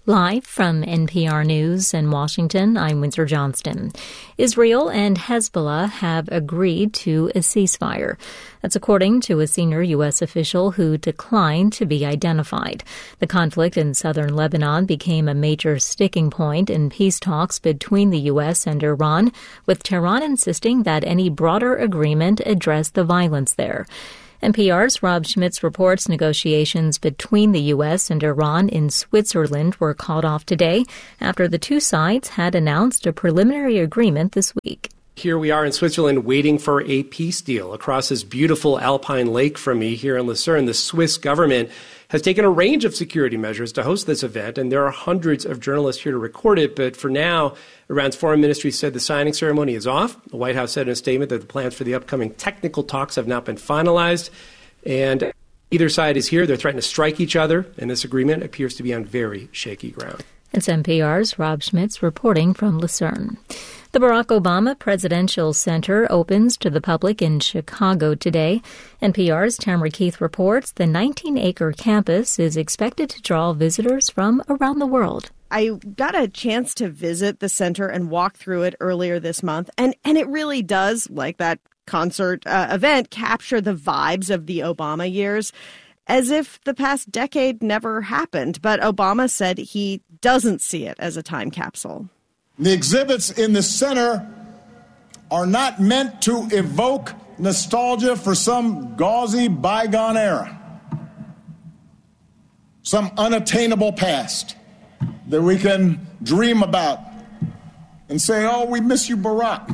Live from NPR News in Washington, I'm Windsor Johnston. Israel and Hezbollah have agreed to a ceasefire. That's according to a senior U.S. official who declined to be identified. The conflict in southern Lebanon became a major sticking point in peace talks between the U.S. and Iran, with Tehran insisting that any broader agreement address the violence there. NPR's Rob Schmitz reports negotiations between the U.S. and Iran in Switzerland were called off today after the two sides had announced a preliminary agreement this week. Here we are in Switzerland waiting for a peace deal. Across this beautiful alpine lake from me here in Lucerne, the Swiss government has taken a range of security measures to host this event, and there are hundreds of journalists here to record it. But for now, Iran's foreign ministry said the signing ceremony is off. The White House said in a statement that the plans for the upcoming technical talks have not been finalized, and either side is here. They're threatening to strike each other, and this agreement appears to be on very shaky ground. It's NPR's Rob Schmitz reporting from Lucerne. The Barack Obama Presidential Center opens to the public in Chicago today. NPR's Tamara Keith reports the 19-acre campus is expected to draw visitors from around the world. I got a chance to visit the center and walk through it earlier this month, and it really does, like that concert event, capture the vibes of the Obama years, as if the past decade never happened. But Obama said he doesn't see it as a time capsule. The exhibits in the center are not meant to evoke nostalgia for some gauzy bygone era, some unattainable past that we can dream about and say, oh, we miss you, Barack.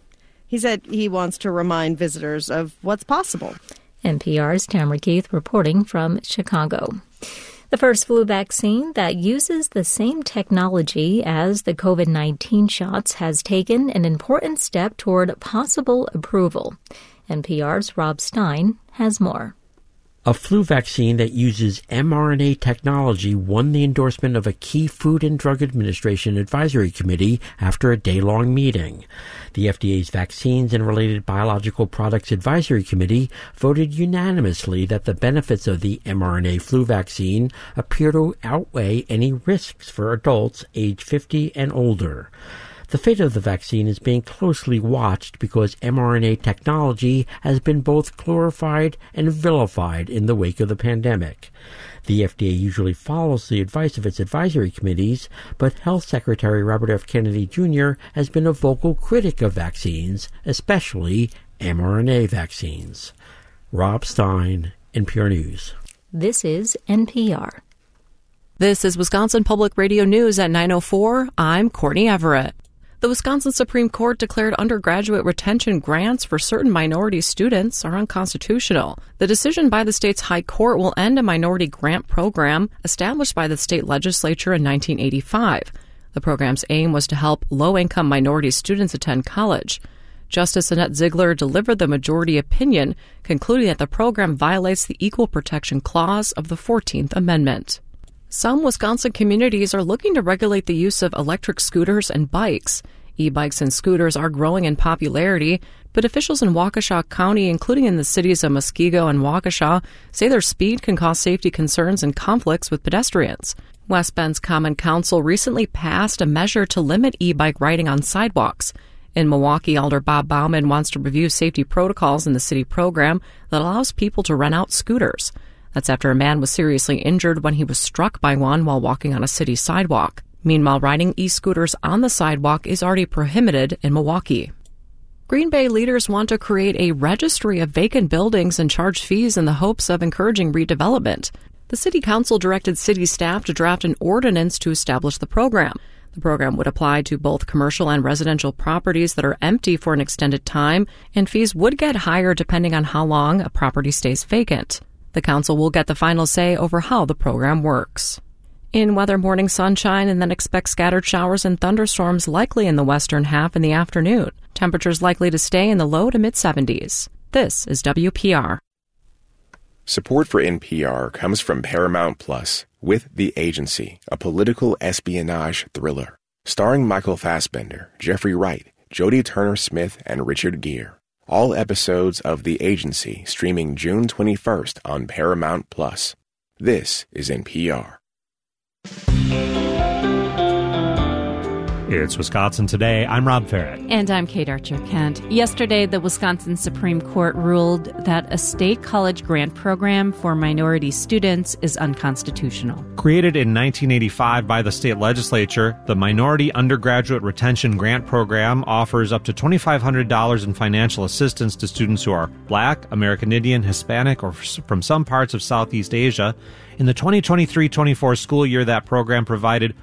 He said he wants to remind visitors of what's possible. NPR's Tamara Keith reporting from Chicago. The first flu vaccine that uses the same technology as the COVID-19 shots has taken an important step toward possible approval. NPR's Rob Stein has more. A flu vaccine that uses mRNA technology won the endorsement of a key Food and Drug Administration advisory committee after a day-long meeting. The FDA's Vaccines and Related Biological Products Advisory Committee voted unanimously that the benefits of the mRNA flu vaccine appear to outweigh any risks for adults age 50 and older. The fate of the vaccine is being closely watched because mRNA technology has been both glorified and vilified in the wake of the pandemic. The FDA usually follows the advice of its advisory committees, but Health Secretary Robert F. Kennedy Jr. has been a vocal critic of vaccines, especially mRNA vaccines. Rob Stein, NPR News. This is NPR. This is Wisconsin Public Radio News at 9:04. I'm Courtney Everett. The Wisconsin Supreme Court declared undergraduate retention grants for certain minority students are unconstitutional. The decision by the state's high court will end a minority grant program established by the state legislature in 1985. The program's aim was to help low-income minority students attend college. Justice Annette Ziegler delivered the majority opinion, concluding that the program violates the Equal Protection Clause of the 14th Amendment. Some Wisconsin communities are looking to regulate the use of electric scooters and bikes. E-bikes and scooters are growing in popularity, but officials in Waukesha County, including in the cities of Muskego and Waukesha, say their speed can cause safety concerns and conflicts with pedestrians. West Bend's Common Council recently passed a measure to limit e-bike riding on sidewalks. In Milwaukee, Alder Bob Bauman wants to review safety protocols in the city program that allows people to rent out scooters. That's after a man was seriously injured when he was struck by one while walking on a city sidewalk. Meanwhile, riding e-scooters on the sidewalk is already prohibited in Milwaukee. Green Bay leaders want to create a registry of vacant buildings and charge fees in the hopes of encouraging redevelopment. The city council directed city staff to draft an ordinance to establish the program. The program would apply to both commercial and residential properties that are empty for an extended time, and fees would get higher depending on how long a property stays vacant. The council will get the final say over how the program works. In weather, morning sunshine, and then expect scattered showers and thunderstorms likely in the western half in the afternoon. Temperatures likely to stay in the low to mid-70s. This is WPR. Support for NPR comes from Paramount Plus with The Agency, a political espionage thriller. Starring Michael Fassbender, Jeffrey Wright, Jodie Turner-Smith, and Richard Gere. All episodes of The Agency streaming June 21st on Paramount Plus. This is NPR. It's Wisconsin Today. I'm Rob Farrett. And I'm Kate Archer-Kent. Yesterday, the Wisconsin Supreme Court ruled that a state college grant program for minority students is unconstitutional. Created in 1985 by the state legislature, the Minority Undergraduate Retention Grant Program offers up to $2,500 in financial assistance to students who are Black, American Indian, Hispanic, or from some parts of Southeast Asia. In the 2023-24 school year, that program provided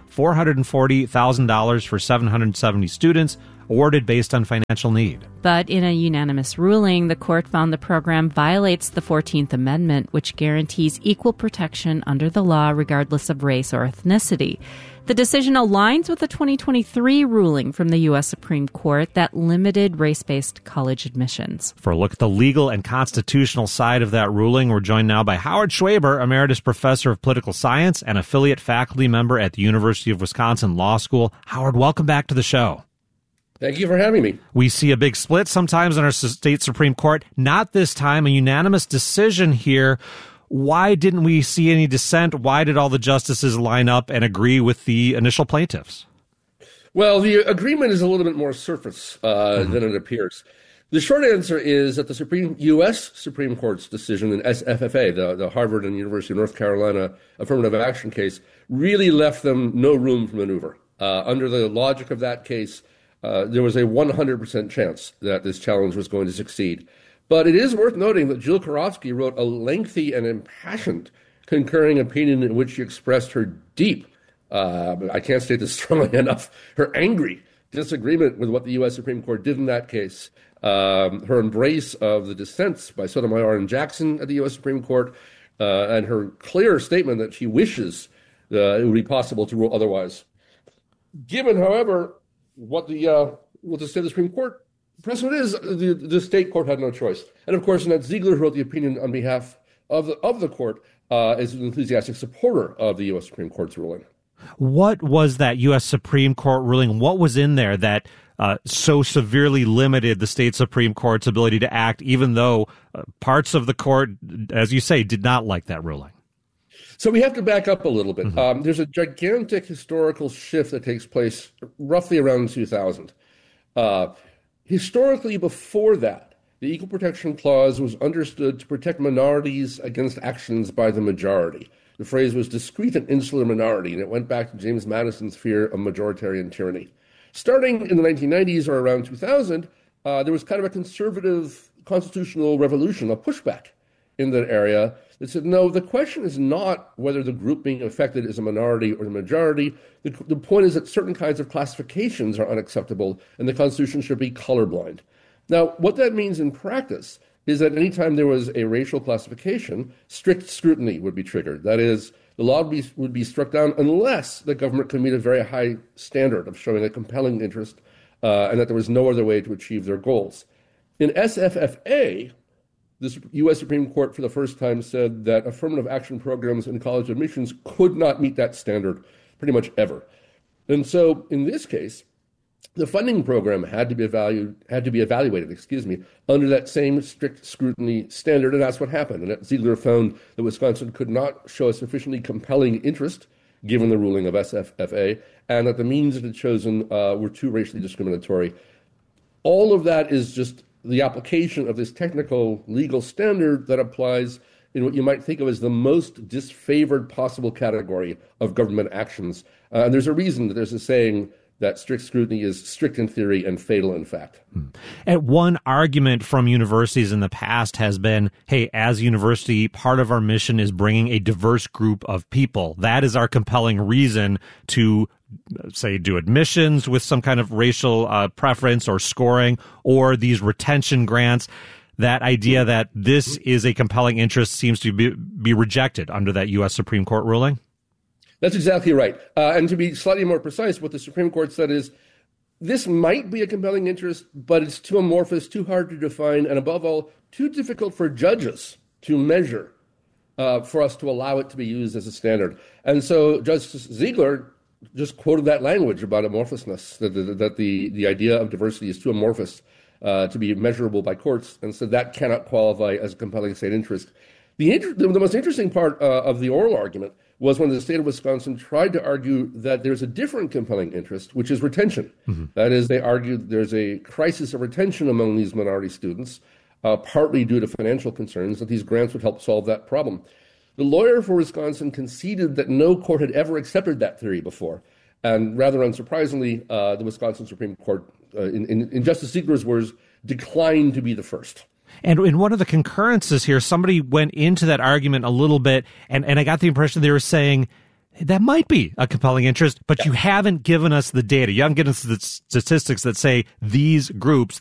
$440,000 for 770 students, awarded based on financial need. But in a unanimous ruling, the court found the program violates the 14th Amendment, which guarantees equal protection under the law regardless of race or ethnicity. The decision aligns with the 2023 ruling from the U.S. Supreme Court that limited race-based college admissions. For a look at the legal and constitutional side of that ruling, we're joined now by Howard Schwaber, Emeritus Professor of Political Science and affiliate faculty member at the University of Wisconsin Law School. Howard, welcome back to the show. Thank you for having me. We see a big split sometimes in our state Supreme Court. Not this time, a unanimous decision here. Why didn't we see any dissent? Why did all the justices line up and agree with the initial plaintiffs? Well, the agreement is a little bit more surface than it appears. The short answer is that the U.S. Supreme Court's decision in SFFA, the Harvard and University of North Carolina affirmative action case, really left them no room for maneuver. Under the logic of that case, there was a 100% chance that this challenge was going to succeed. But it is worth noting that Jill Karofsky wrote a lengthy and impassioned concurring opinion in which she expressed her deep, I can't state this strongly enough, her angry disagreement with what the U.S. Supreme Court did in that case, her embrace of the dissents by Sotomayor and Jackson at the U.S. Supreme Court, and her clear statement that she wishes it would be possible to rule otherwise. Given, however, what the state of the Supreme Court precedent is, the state court had no choice. And of course, Annette Ziegler, who wrote the opinion on behalf of the court, is an enthusiastic supporter of the U.S. Supreme Court's ruling. What was that U.S. Supreme Court ruling? What was in there that so severely limited the state Supreme Court's ability to act, even though parts of the court, as you say, did not like that ruling? So we have to back up a little bit. There's a gigantic historical shift that takes place roughly around 2000. Historically, before that, the Equal Protection Clause was understood to protect minorities against actions by the majority. The phrase was discrete and insular minority, and it went back to James Madison's fear of majoritarian tyranny. Starting in the 1990s or around 2000, there was kind of a conservative constitutional revolution, a pushback in that area that said, no, the question is not whether the group being affected is a minority or the majority. The point is that certain kinds of classifications are unacceptable and the Constitution should be colorblind. Now, what that means in practice is that anytime there was a racial classification, strict scrutiny would be triggered. That is, the law would be struck down unless the government could meet a very high standard of showing a compelling interest and that there was no other way to achieve their goals. In SFFA, the U.S. Supreme Court for the first time said that affirmative action programs in college admissions could not meet that standard pretty much ever. And so in this case, the funding program had to be evaluated, under that same strict scrutiny standard, and that's what happened. And Ziegler found that Wisconsin could not show a sufficiently compelling interest, given the ruling of SFFA, and that the means it had chosen were too racially discriminatory. All of that is just the application of this technical legal standard that applies in what you might think of as the most disfavored possible category of government actions. And there's a reason that there's a saying that strict scrutiny is strict in theory and fatal in fact. And one argument from universities in the past has been, hey, as a university, part of our mission is bringing a diverse group of people. That is our compelling reason to, say, do admissions with some kind of racial preference or scoring, or these retention grants. That idea that this is a compelling interest seems to be rejected under that U.S. Supreme Court ruling? That's exactly right. And to be slightly more precise, what the Supreme Court said is this might be a compelling interest, but it's too amorphous, too hard to define, and above all, too difficult for judges to measure for us to allow it to be used as a standard. And so Justice Ziegler just quoted that language about amorphousness, that the idea of diversity is too amorphous to be measurable by courts, and so that cannot qualify as a compelling state interest. The most interesting part of the oral argument was when the state of Wisconsin tried to argue that there's a different compelling interest, which is retention. Mm-hmm. That is, they argued there's a crisis of retention among these minority students, partly due to financial concerns, that these grants would help solve that problem. The lawyer for Wisconsin conceded that no court had ever accepted that theory before. And rather unsurprisingly, the Wisconsin Supreme Court, in Justice Ziegler's words, declined to be the first. And in one of the concurrences here, somebody went into that argument a little bit, and I got the impression they were saying that might be a compelling interest, but you haven't given us the data. You haven't given us the statistics that say these groups,